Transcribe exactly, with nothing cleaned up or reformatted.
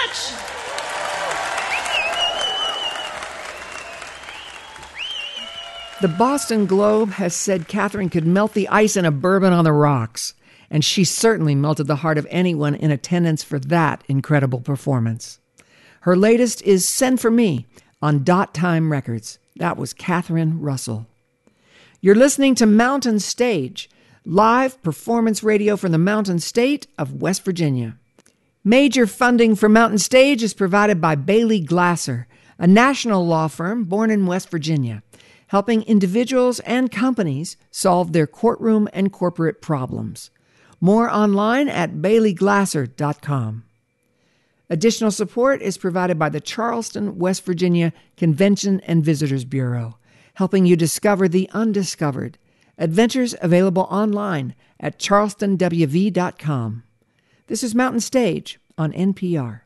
much. The Boston Globe has said Catherine could melt the ice in a bourbon on the rocks, and she certainly melted the heart of anyone in attendance for that incredible performance. Her latest is Send For Me on Dot Time Records. That was Catherine Russell. You're listening to Mountain Stage, live performance radio from the Mountain State of West Virginia. Major funding for Mountain Stage is provided by Bailey Glasser, a national law firm born in West Virginia, helping individuals and companies solve their courtroom and corporate problems. More online at bailey glasser dot com. Additional support is provided by the Charleston, West Virginia Convention and Visitors Bureau, helping you discover the undiscovered. Adventures available online at charleston w v dot com. This is Mountain Stage on N P R.